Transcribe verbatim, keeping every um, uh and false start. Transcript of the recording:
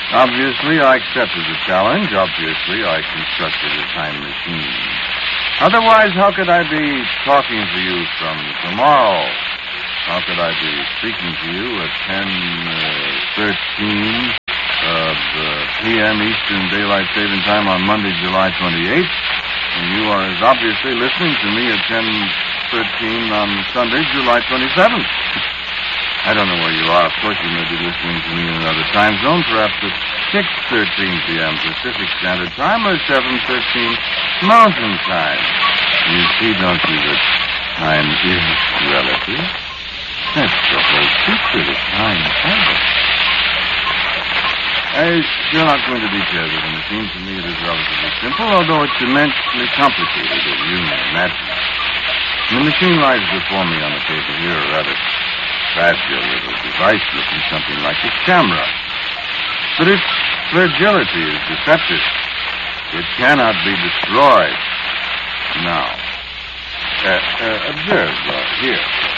Obviously, I accepted the challenge. Obviously, I constructed a time machine. Otherwise, how could I be talking to you from tomorrow? How could I be speaking to you at ten thirteen uh, p m. Eastern Daylight Saving Time on Monday, July twenty-eighth? And you are as obviously listening to me at ten thirteen on Sunday, July twenty-seventh. I don't know where you are. Of course, you may be listening to me in another time zone, perhaps at six thirteen p m. Pacific Standard Time or seven thirteen Mountain Time. You see, don't you, that time is relative? That's the whole secret of time travel. I'm still not going to detail the machine. To me, it is relatively simple, although it's immensely complicated, as you may imagine. The machine lies before me on the table here, a rather fragile little device looking something like a camera. But its fragility is deceptive. It cannot be destroyed. Now, uh, uh, observe uh, here.